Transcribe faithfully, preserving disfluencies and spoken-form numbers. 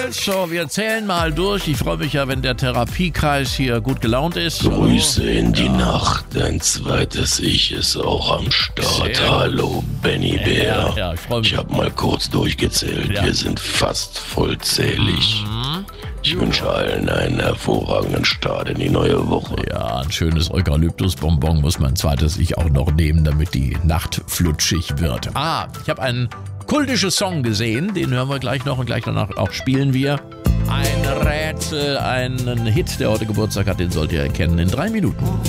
So, wir zählen mal durch. Ich freue mich ja, wenn der Therapiekreis hier gut gelaunt ist. Grüße in die ja. Nacht. Dein zweites Ich ist auch am Start. Sehr Hallo, Benny Bär. Ja, ja, ich freue mich. Ich habe mal kurz durchgezählt. Ja. Wir sind fast vollzählig. Mhm. Ich wünsche allen einen hervorragenden Start in die neue Woche. Ja, ein schönes Eukalyptusbonbon muss mein zweites Ich auch noch nehmen, damit die Nacht flutschig wird. Ah, ich habe einen kultischen Song gesehen, den hören wir gleich noch und gleich danach auch spielen wir. Ein Rätsel, einen Hit, der heute Geburtstag hat, den sollt ihr erkennen in drei Minuten.